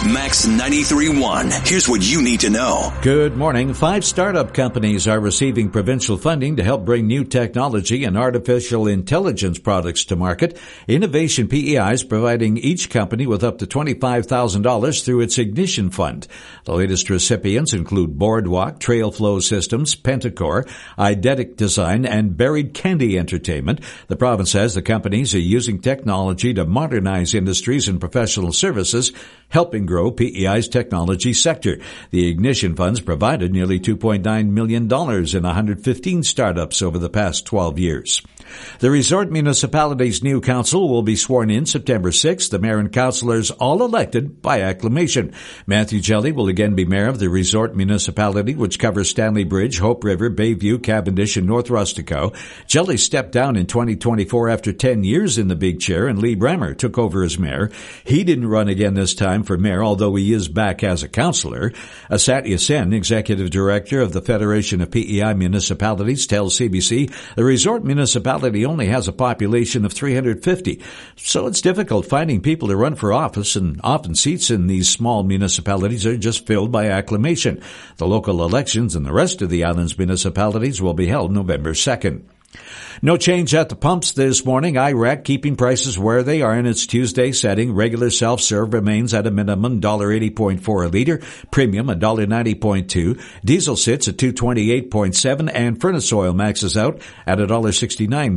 Max 93.1. Here's what you need to know. Good morning. 5 startup companies are receiving provincial funding to help bring new technology and artificial intelligence products to market. Innovation PEI is providing each company with up to $25,000 through its Ignition Fund. The latest recipients include Boardwalk, Trailflow Systems, Pentacore, Eidetic Design, and Buried Candy Entertainment. The province says the companies are using technology to modernize industries and professional services, helping grow PEI's technology sector. The Ignition Funds provided nearly $2.9 million in 115 startups over the past 12 years. The Resort Municipality's new council will be sworn in September 6th. The mayor and councillors all elected by acclamation. Matthew Jelly will again be mayor of the Resort Municipality, which covers Stanley Bridge, Hope River, Bayview, Cavendish, and North Rustico. Jelly stepped down in 2024 after 10 years in the big chair, and Lee Bremer took over as mayor. He didn't run again this time for mayor, although he is back as a councillor. Satya Sen, executive director of the Federation of PEI Municipalities, tells CBC the Resort Municipality only has a population of 350, so it's difficult finding people to run for office, and often seats in these small municipalities are just filled by acclamation. The local elections in the rest of the island's municipalities will be held November 2nd. No change at the pumps this morning. IRAC keeping prices where they are in its Tuesday setting. Regular self-serve remains at a minimum $1.80.4 a liter, premium $1.90.2. Diesel sits at $2.28.7, and furnace oil maxes out at $1.69